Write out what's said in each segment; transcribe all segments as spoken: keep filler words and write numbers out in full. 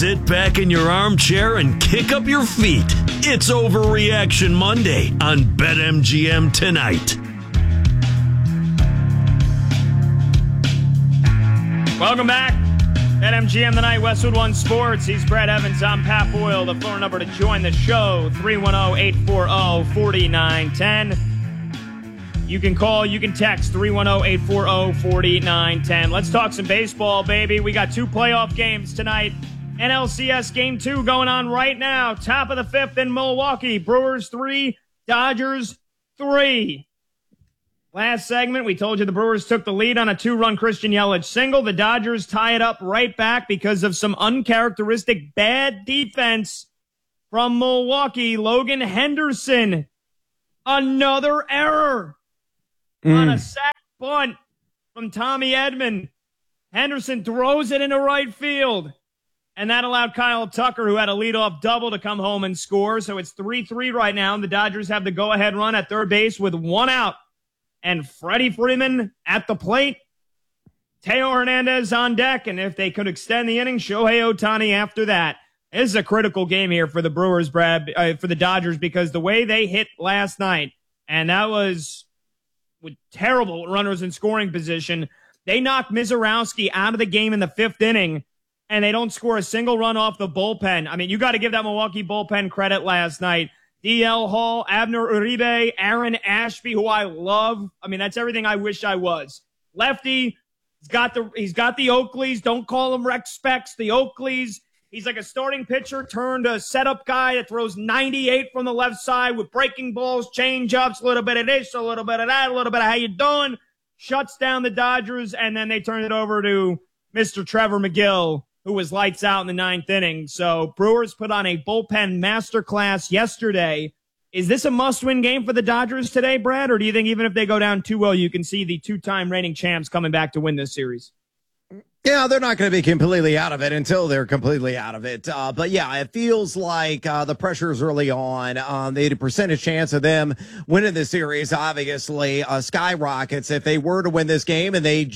Sit back in your armchair and kick up your feet. It's Overreaction Monday on BetMGM Tonight. Welcome back. BetMGM Tonight, Westwood One Sports. He's Brad Evans. I'm Pat Boyle. The phone number to join the show, three one zero, eight four zero, four nine one zero. You can call, you can text, three one zero, eight four zero, four nine one zero. Let's talk some baseball, baby. We got two playoff games tonight. N L C S Game two going on right now. Top of the fifth in Milwaukee. Brewers three, Dodgers three. Last segment, we told you the Brewers took the lead on a two-run Christian Yelich single. The Dodgers tie it up right back because of some uncharacteristic bad defense from Milwaukee. Logan Henderson, another error mm. on a sac bunt from Tommy Edman. Henderson throws it into right field. And that allowed Kyle Tucker, who had a leadoff double, to come home and score. So it's three three right now, and the Dodgers have the go-ahead run at third base with one out. And Freddie Freeman at the plate. Teo Hernandez on deck. And if they could extend the inning, Shohei Ohtani after that. This is a critical game here for the Brewers, Brad, uh, for the Dodgers, because the way they hit last night, and that was with terrible runners in scoring position, they knocked Mizorowski out of the game in the fifth inning. And they don't score a single run off the bullpen. I mean, you got to give that Milwaukee bullpen credit last night. D L Hall, Abner Uribe, Aaron Ashby, who I love. I mean, that's everything I wish I was. Lefty, he's got the he's got the Oakleys. Don't call him Rex Specs. The Oakleys. He's like a starting pitcher turned a setup guy that throws ninety-eight from the left side with breaking balls, change-ups, a little bit of this, a little bit of that, a little bit of how you doing. Shuts down the Dodgers, and then they turn it over to Mister Trevor McGill, who was lights out in the ninth inning. So Brewers put on a bullpen masterclass yesterday. Is this a must-win game for the Dodgers today, Brad? Or do you think even if they go down two oh, you can see the two-time reigning champs coming back to win this series? Yeah, they're not going to be completely out of it until they're completely out of it. Uh, but yeah, it feels like uh, the pressure is really on. Um, the percentage chance of them winning the series obviously uh, skyrockets if they were to win this game, and they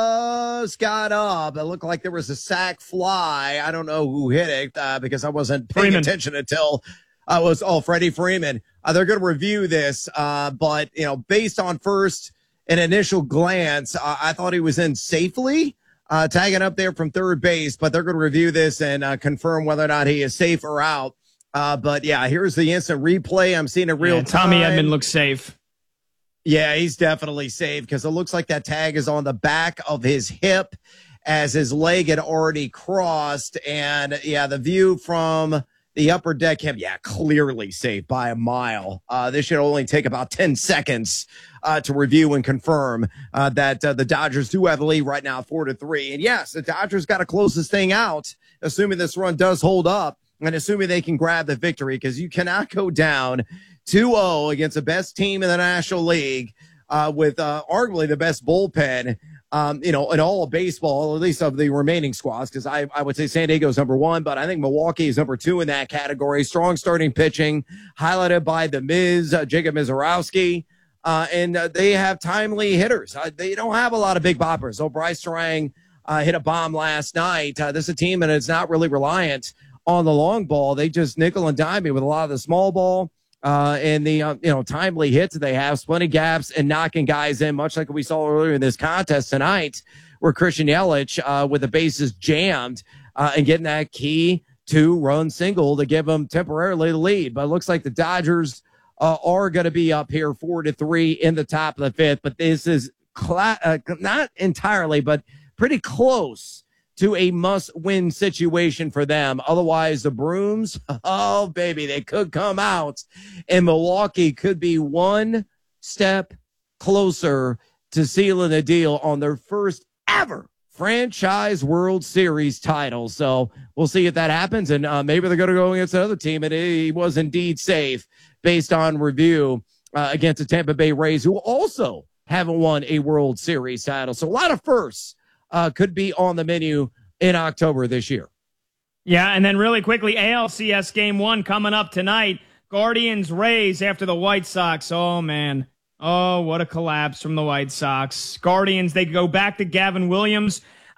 just got up. It looked like there was a sac fly. I don't know who hit it uh, because I wasn't paying Freeman. attention until I was, oh, Freddie Freeman. Uh, they're going to review this, uh, but, you know, based on first an initial glance, uh, I thought he was in safely. Uh, tagging up there from third base, but they're going to review this and uh, confirm whether or not he is safe or out. Uh, but yeah, here's the instant replay. I'm seeing it real yeah, time. Tommy Edman looks safe. Yeah, he's definitely safe because it looks like that tag is on the back of his hip as his leg had already crossed. And yeah, the view from the upper deck, him, yeah, clearly safe by a mile. Uh, this should only take about ten seconds uh, to review and confirm uh, that uh, the Dodgers do have the lead right now, four to three. And yes, the Dodgers got to close this thing out, assuming this run does hold up and assuming they can grab the victory, because you cannot go down two oh against the best team in the National League uh, with uh, arguably the best bullpen. Um, you know, in all of baseball, at least of the remaining squads, because I, I would say San Diego's number one, but I think Milwaukee is number two in that category. Strong starting pitching, highlighted by the Miz, uh, Jacob Mizorowski, uh, and uh, they have timely hitters. Uh, they don't have a lot of big boppers. So Bryce Terang uh, hit a bomb last night. Uh, this is a team that is not really reliant on the long ball. They just nickel and dime me with a lot of the small ball. Uh, and the, uh, you know, timely hits that they have, splitting gaps and knocking guys in, much like we saw earlier in this contest tonight, where Christian Yelich, uh, with the bases jammed, uh, and getting that key two-run single to give them temporarily the lead. But it looks like the Dodgers, uh, are going to be up here four to three in the top of the fifth. But this is cla- uh, not entirely, but pretty close to a must-win situation for them. Otherwise, the Brooms, oh, baby, they could come out, and Milwaukee could be one step closer to sealing the deal on their first ever franchise World Series title. So we'll see if that happens, and uh, maybe they're going to go against another team, and he was indeed safe based on review uh, against the Tampa Bay Rays, who also haven't won a World Series title. So a lot of firsts Uh, could be on the menu in October this year. Yeah, and then really quickly, A L C S Game one coming up tonight. Guardians Rays after the White Sox. Oh, man. Oh, what a collapse from the White Sox. Guardians, they go back to Gavin Williams.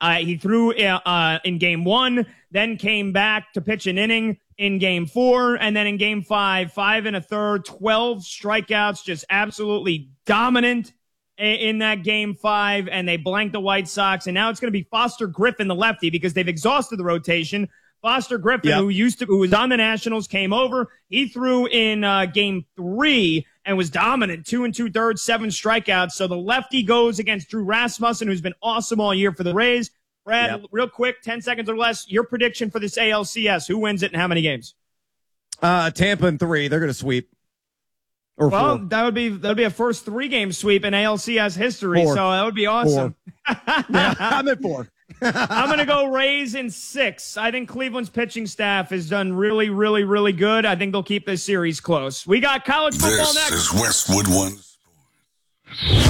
Uh, he threw uh, uh, in game one, then came back to pitch an inning in game four, and then in game five, five and a third, twelve strikeouts, just absolutely dominant in that game five, and they blanked the White Sox. And now it's going to be Foster Griffin, the lefty, because they've exhausted the rotation. Foster Griffin, yep. who used to, who was on the Nationals, came over. He threw in uh, game three and was dominant, two and two thirds, seven strikeouts. So the lefty goes against Drew Rasmussen, who's been awesome all year for the Rays. Brad, yep. real quick, ten seconds or less, your prediction for this A L C S. Who wins it and how many games? Uh, Tampa in three. They're going to sweep. Or well, four. that would be that would be a first three game sweep in A L C S history. Four. So that would be awesome. yeah, I'm at four. I'm going to go Rays in six. I think Cleveland's pitching staff has done really, really, really good. I think they'll keep this series close. We got college football this next. This is Westwood One Sports.